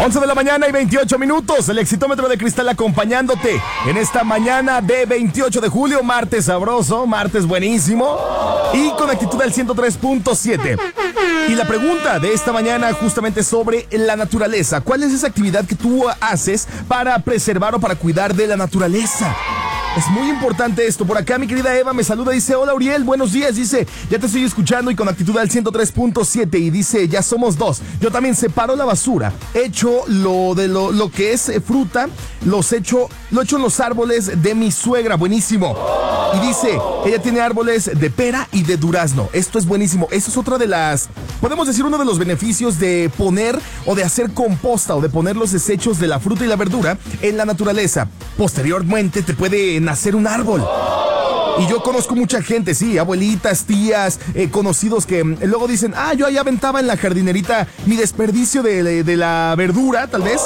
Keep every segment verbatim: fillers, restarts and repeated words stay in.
once de la mañana y veintiocho minutos, el Exitómetro de Cristal acompañándote en esta mañana de veintiocho de julio, martes sabroso, martes buenísimo y con actitud al ciento tres punto siete. Y la pregunta de esta mañana justamente sobre la naturaleza. ¿Cuál es esa actividad que tú haces para preservar o para cuidar de la naturaleza? Es muy importante esto. Por acá mi querida Eva me saluda, dice: hola Uriel, buenos días. Dice: ya te estoy escuchando y con actitud al ciento tres punto siete. Y dice: ya somos dos. Yo también separo la basura. Echo lo de lo, lo que es fruta. Los echo, lo echo en los árboles de mi suegra. Buenísimo. Y dice: ella tiene árboles de pera y de durazno. Esto es buenísimo. Eso es otra de las, podemos decir, uno de los beneficios de poner o de hacer composta o de poner los desechos de la fruta y la verdura en la naturaleza. Posteriormente te puede nacer un árbol. Y yo conozco mucha gente, sí, abuelitas, tías, eh, conocidos que eh, luego dicen: ah, yo ahí aventaba en la jardinerita mi desperdicio de, de, de la verdura, tal vez.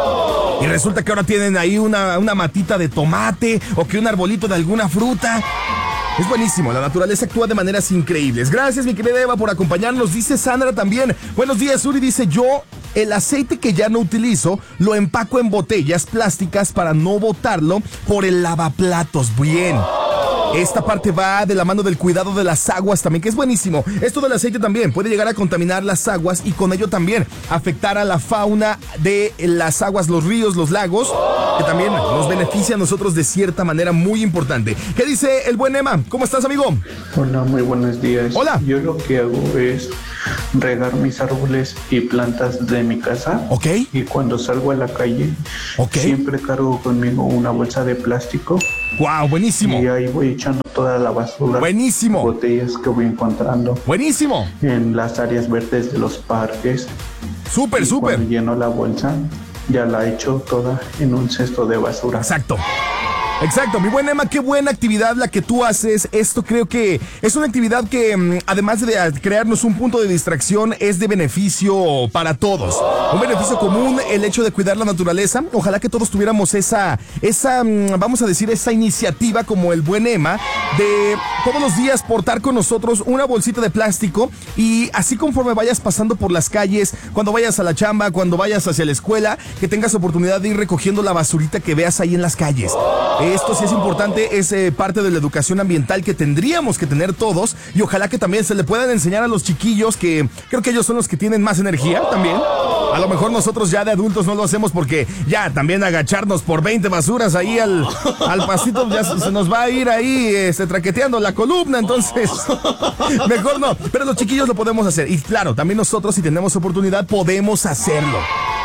Y resulta que ahora tienen ahí una, una matita de tomate o que un arbolito de alguna fruta. Es buenísimo, la naturaleza actúa de maneras increíbles. Gracias, mi querida Eva, por acompañarnos. Dice Sandra también: buenos días, Uri. Dice: yo el aceite que ya no utilizo lo empaco en botellas plásticas para no botarlo por el lavaplatos. Bien. Esta parte va de la mano del cuidado de las aguas también, que es buenísimo. Esto del aceite también puede llegar a contaminar las aguas y con ello también afectar a la fauna de las aguas, los ríos, los lagos, que también nos beneficia a nosotros de cierta manera muy importante. ¿Qué dice el buen Emma? ¿Cómo estás, amigo? Hola, muy buenos días. Hola. Yo lo que hago es regar mis árboles y plantas de mi casa. Ok. Y cuando salgo a la calle, ok, siempre cargo conmigo una bolsa de plástico. Wow, buenísimo. Y ahí voy echando toda la basura. Buenísimo. Botellas que voy encontrando. Buenísimo. En las áreas verdes de los parques. Súper, y súper. Cuando lleno la bolsa, ya la echo toda en un cesto de basura. Exacto. Exacto, mi buen Emma, qué buena actividad la que tú haces. Esto creo que es una actividad que, además de crearnos un punto de distracción, es de beneficio para todos. Un beneficio común, el hecho de cuidar la naturaleza. Ojalá que todos tuviéramos esa, esa, vamos a decir, esa iniciativa como el buen Emma, de todos los días portar con nosotros una bolsita de plástico y así conforme vayas pasando por las calles, cuando vayas a la chamba, cuando vayas hacia la escuela, que tengas oportunidad de ir recogiendo la basurita que veas ahí en las calles. Esto sí es importante, es eh, parte de la educación ambiental que tendríamos que tener todos y ojalá que también se le puedan enseñar a los chiquillos, que creo que ellos son los que tienen más energía también. A lo mejor nosotros ya de adultos no lo hacemos porque ya también agacharnos por veinte basuras ahí al, al pasito ya se nos va a ir ahí este, traqueteando la columna, entonces mejor no, pero los chiquillos lo podemos hacer y claro, también nosotros si tenemos oportunidad podemos hacerlo.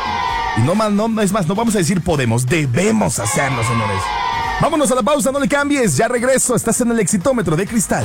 Y no más, no, es más, no vamos a decir podemos, debemos hacerlo, señores. Vámonos a la pausa, no le cambies, ya regreso, estás en el Exitómetro de Cristal.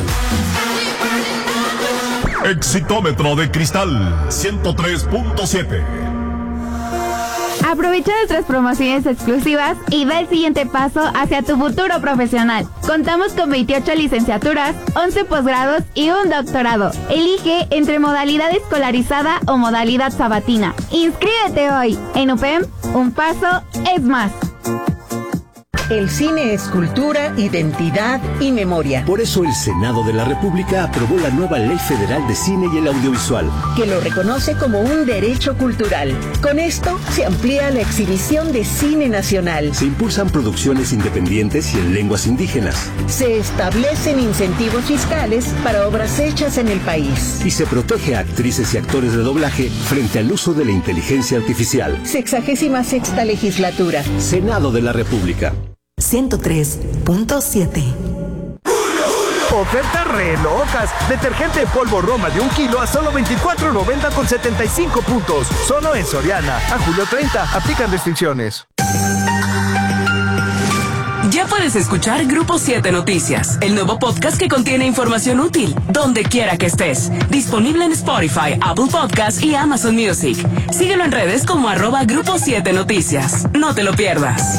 Exitómetro de Cristal, ciento tres punto siete. Aprovecha nuestras promociones exclusivas y da el siguiente paso hacia tu futuro profesional. Contamos con veintiocho licenciaturas, once posgrados y un doctorado. Elige entre modalidad escolarizada o modalidad sabatina. Inscríbete hoy. En U P E M, un paso es más. El cine es cultura, identidad y memoria. Por eso el Senado de la República aprobó la nueva Ley Federal de Cine y el Audiovisual, que lo reconoce como un derecho cultural. Con esto se amplía la exhibición de cine nacional. Se impulsan producciones independientes y en lenguas indígenas. Se establecen incentivos fiscales para obras hechas en el país. Y se protege a actrices y actores de doblaje frente al uso de la inteligencia artificial. Sexagésima sexta legislatura. Senado de la República. ciento tres punto siete. Ofertas re locas. Detergente en polvo Roma de un kilo a solo veinticuatro noventa con setenta y cinco puntos. Solo en Soriana. A julio treinta. Aplican restricciones. Ya puedes escuchar Grupo siete Noticias, el nuevo podcast que contiene información útil, donde quiera que estés. Disponible en Spotify, Apple Podcasts y Amazon Music. Síguelo en redes como arroba Grupo siete Noticias. No te lo pierdas.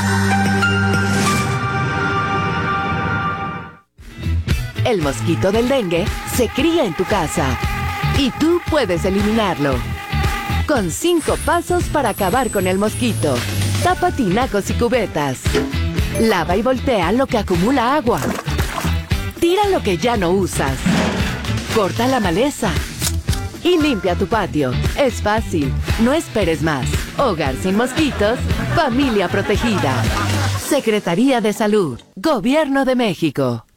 El mosquito del dengue se cría en tu casa y tú puedes eliminarlo. Con cinco pasos para acabar con el mosquito. Tapa tinacos y cubetas. Lava y voltea lo que acumula agua. Tira lo que ya no usas. Corta la maleza. Y limpia tu patio. Es fácil. No esperes más. Hogar sin mosquitos, familia protegida. Secretaría de Salud, Gobierno de México.